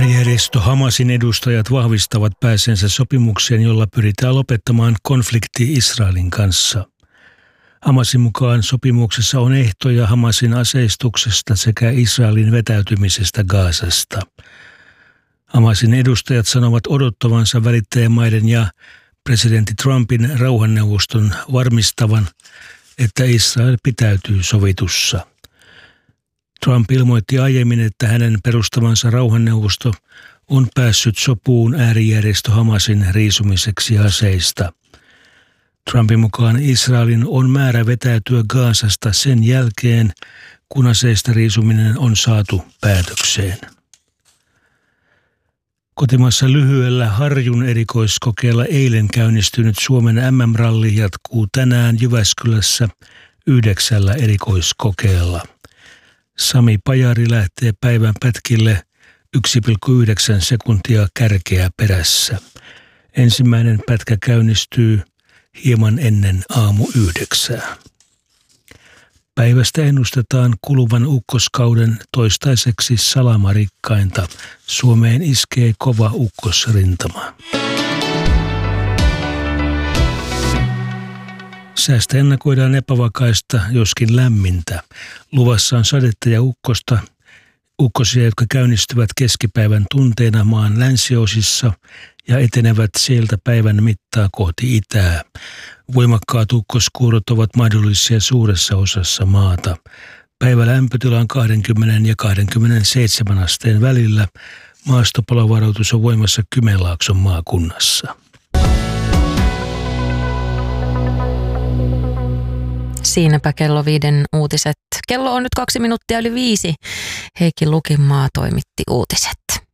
Järjestö Hamasin edustajat vahvistavat pääsensä sopimukseen, jolla pyritään lopettamaan konflikti Israelin kanssa. Hamasin mukaan sopimuksessa on ehtoja Hamasin aseistuksesta sekä Israelin vetäytymisestä Gazasta. Hamasin edustajat sanovat odottavansa välittäjämaiden ja presidentti Trumpin rauhanneuvoston varmistavan, että Israel pitäytyy sovitussa. Trump ilmoitti aiemmin, että hänen perustamansa rauhanneuvosto on päässyt sopuun äärijärjestö Hamasin riisumiseksi aseista. Trumpin mukaan Israelin on määrä vetäytyä Gazasta sen jälkeen, kun aseista riisuminen on saatu päätökseen. Kotimaassa lyhyellä Harjun erikoiskokeella eilen käynnistynyt Suomen MM-ralli jatkuu tänään Jyväskylässä 9 erikoiskokeella. Sami Pajari lähtee päivän pätkille 1,9 sekuntia kärkeä perässä. Ensimmäinen pätkä käynnistyy hieman ennen aamu 9. Päivästä ennustetaan kuluvan ukkoskauden toistaiseksi salamarikkainta. Suomeen iskee kova ukkosrintama. Säästä ennakoidaan epävakaista, joskin lämmintä. Luvassa on sadetta ja ukkosia, jotka käynnistyvät keskipäivän tunteina maan länsiosissa ja etenevät sieltä päivän mittaa kohti itää. Voimakkaat ukkoskuurot ovat mahdollisia suuressa osassa maata. Päivä lämpötila on 20 ja 27 asteen välillä. Maastopalovaroitus on voimassa Kymenlaakson maakunnassa. Siinäpä kello 5 uutiset. Kello on nyt 2 minuuttia yli 5. Heikki Lukinmaa toimitti uutiset.